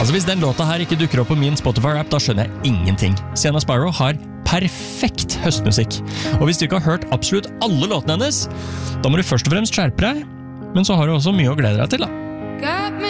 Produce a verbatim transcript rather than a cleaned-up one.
Altså hvis den låta her ikke dukker opp på min Spotify-app, da skjønner jeg ingenting. Sienna Sparrow har perfekt høstmusikk. Og hvis du ikke har hørt absolutt alle låtene hennes, da må du først og fremst skjerpe deg, men så har du også mye å glede deg til da.